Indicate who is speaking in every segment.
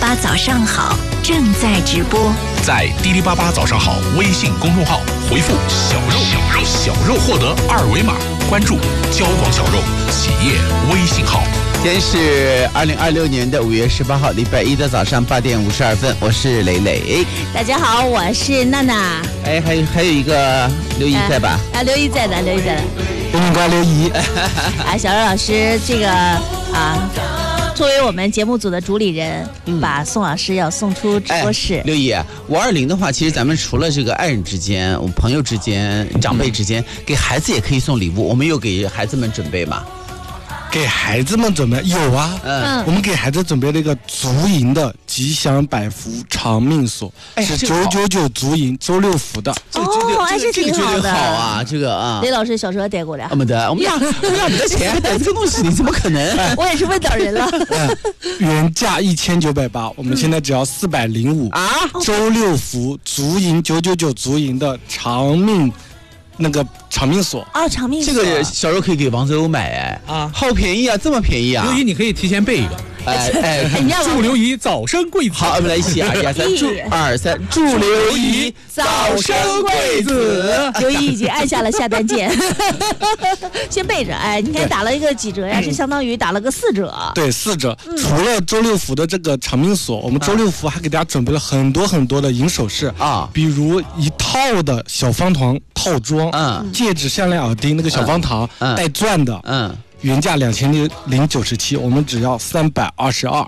Speaker 1: 八早上好正在直播。
Speaker 2: 在滴滴八八早上好微信公众号回复小肉获得2维码，关注交广小肉企业微信号。
Speaker 3: 今天是2026年5月18号，礼拜一的早上8点52分，我是磊磊。
Speaker 4: 大家好，我是娜娜。
Speaker 3: 哎，还有一个刘怡在吧？
Speaker 4: 刘怡在的。
Speaker 3: 东瓜刘怡。
Speaker 4: 小肉老师这个作为我们节目组的主理人，把宋老师要送出直播室。
Speaker 3: 刘怡，520的话，其实咱们除了这个爱人之间、我们朋友之间、长辈之间，给孩子也可以送礼物。我们有给孩子们准备吗？
Speaker 5: 给孩子们准备有啊，我们给孩子准备了一个足银的吉祥百福长命锁，是999足银周6福的。
Speaker 4: 还是挺好的。
Speaker 3: 好啊，这个啊，
Speaker 4: 雷老师小时候带过的。
Speaker 3: 没得，我们要你的钱，带这个东西，你怎么可能？
Speaker 4: 我也是问到人了。
Speaker 5: 原价1980，我们现在只要405啊！周6福足银999足银的长命。那个长命锁
Speaker 4: 长命锁，
Speaker 3: 这个小肉可以给王泽欧买好便宜啊，这么便宜啊！
Speaker 2: 刘怡，你可以提前备一个。祝刘怡早生贵子。
Speaker 3: 好，我们来一起1、2、3，祝刘怡早生贵子。
Speaker 4: 刘怡已经按下了下单键，先备着。你看打了一个几折呀？是相当于打了个4折。
Speaker 5: 对，4折。除了周6福的这个长命锁，我们周6福还给大家准备了很多的银首饰比如一套的小方糖套装，戒指、项链、耳钉，那个小方糖带钻的，原价2097，我们只要322。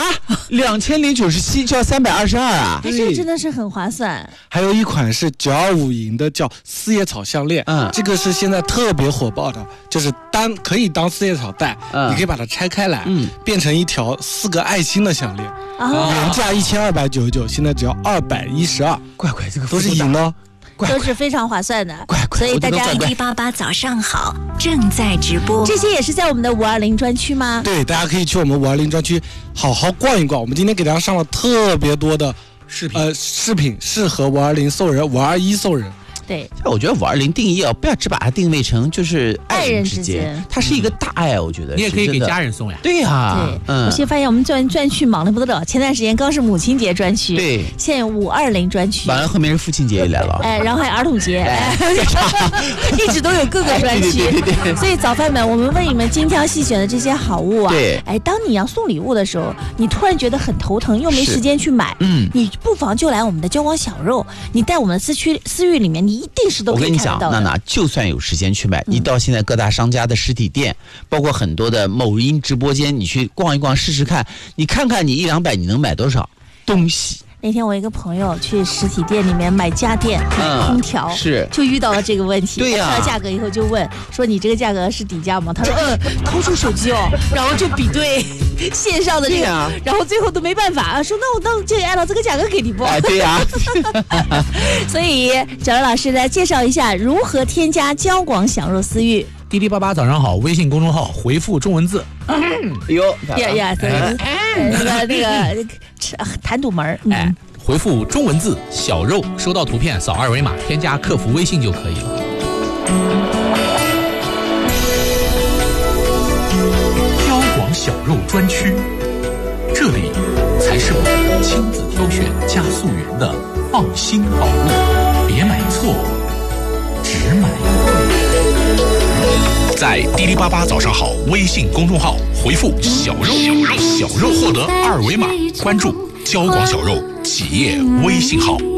Speaker 3: 2097就要322啊！
Speaker 4: 这个真的是很划算。
Speaker 5: 还有一款是925银的，叫四叶草项链，这个是现在特别火爆的，就是可以当四叶草戴，你可以把它拆开来，变成一条4个爱心的项链，原价1299，现在只要212。
Speaker 3: 乖，这个
Speaker 5: 都是银的。
Speaker 4: 都是非常划算的，所以大家
Speaker 1: 滴滴八八早上好正在直播。
Speaker 4: 这些也是在我们的520专区吗？
Speaker 5: 对，大家可以去我们520专区好好逛一逛。我们今天给大家上了特别多的饰品，适合520送人、521送人。
Speaker 4: 对，
Speaker 3: 我觉得520定义不要只把它定位成就是爱人之间，它是一个大爱，我觉得
Speaker 2: 你也可以给家人送呀。
Speaker 3: 对呀，
Speaker 4: 我现在发现我们专区忙得不得了。前段时间刚是母亲节专区，
Speaker 3: 对，
Speaker 4: 现在有520专区，
Speaker 3: 完了后面是父亲节也来了，
Speaker 4: 然后还有儿童节，一直都有各个专区。所以早饭们，我们为你们精挑细选的这些好物啊，
Speaker 3: 对，
Speaker 4: 当你要送礼物的时候，你突然觉得很头疼，又没时间去买，你不妨就来我们的交广小肉，你在我们的私域里面，你一定是都可以看得到的。
Speaker 3: 我跟你讲，娜娜，就算有时间去买，你到现在各大商家的实体店，包括很多的某音直播间，你去逛一逛试试看，你看看你100-200你能买多少东西。
Speaker 4: 那天我一个朋友去实体店里面买家电、空调，就遇到了这个问题。
Speaker 3: 对呀，
Speaker 4: 看到价格以后就问说：“你这个价格是底价吗？”他说：“掏出手机然后就比对线上的这个，然后最后都没办法说：“那我就按照这个价格给你不？”
Speaker 3: 对呀。
Speaker 4: 所以小柔老师来介绍一下如何添加交广享肉私域。
Speaker 2: 滴滴八八早上好微信公众号回复中文字。
Speaker 4: 那个弹堵门
Speaker 2: 回复中文字小肉，收到图片扫2维码，添加客服微信就可以了。交广小肉专区，这里才是我们亲自挑选加溯源的放心好物，别买错，只买对。在滴滴八八早上好微信公众号回复小肉获得2维码，关注交广小肉企业微信号。